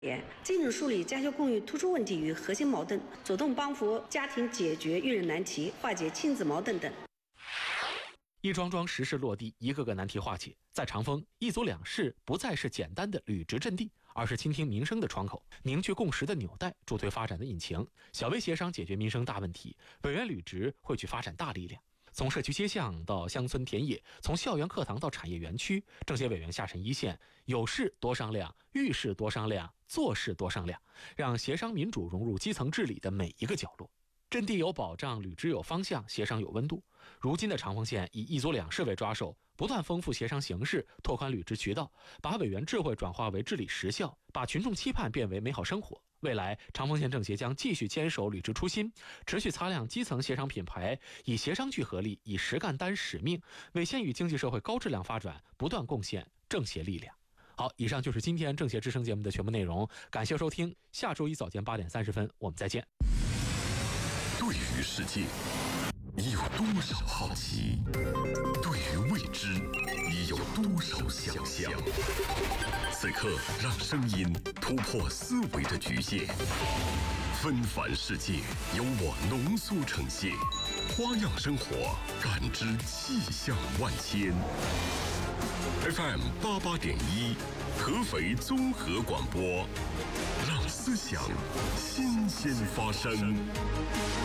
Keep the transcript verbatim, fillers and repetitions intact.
精准梳理家庭共育突出问题与核心矛盾，主动帮扶家庭解决育人难题，化解亲子矛盾等。 一桩桩实事落地，一个个难题化解。在长丰，一组两市不再是简单的履职阵地，而是倾听民生的窗口，凝聚共识的纽带，助推发展的引擎。小微协商解决民生大问题，委员履职汇聚发展大力量。从社区街巷到乡村田野，从校园课堂到产业园区，政协委员下沉一线，有事多商量，遇事多商量，做事多商量，让协商民主融入基层治理的每一个角落。阵地有保障，履职有方向，协商有温度。如今的长丰县以一组两市为抓手，不断丰富协商形式，拓宽履职渠道，把委员智慧转化为治理实效，把群众期盼变为美好生活。未来，长丰县政协将继续坚守履职初心，持续擦亮基层协商品牌，以协商聚合力，以实干担使命，为县域经济社会高质量发展不断贡献政协力量。好，以上就是今天政协之声节目的全部内容，感谢收听。下周一早间八点三十分，我们再见。 对于世界，你有多少好奇？对于未知，你有多少想象？此刻，让声音突破思维的局限，纷繁世界由我浓缩呈现，花样生活，感知气象万千。F M 八八点一，合肥综合广播，让思想新鲜发生。